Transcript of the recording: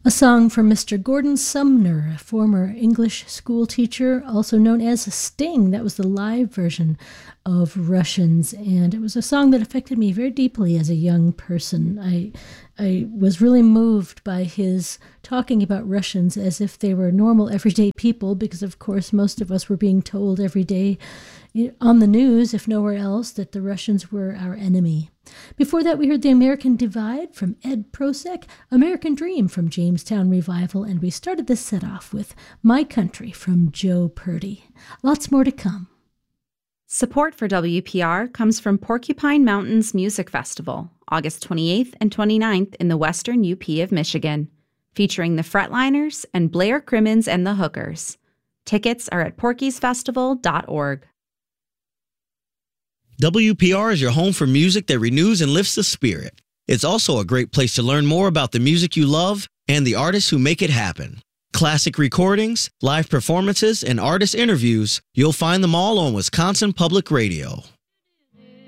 A song from Mr. Gordon Sumner, a former English school teacher, also known as Sting. That was the live version of Russians, and it was a song that affected me very deeply as a young person. I was really moved by his talking about Russians as if they were normal, everyday people, because, of course, most of us were being told every day on the news, if nowhere else, that the Russians were our enemy. Before that, we heard The American Divide from Ed Prosek, American Dream from Jamestown Revival, and we started this set off with My Country from Joe Purdy. Lots more to come. Support for WPR comes from Porcupine Mountains Music Festival, August 28th and 29th in the western UP of Michigan, featuring the Fretliners and Blair Crimmins and the Hookers. Tickets are at porkiesfestival.org. WPR is your home for music that renews and lifts the spirit. It's also a great place to learn more about the music you love and the artists who make it happen. Classic recordings, live performances, and artist interviews, you'll find them all on Wisconsin Public Radio.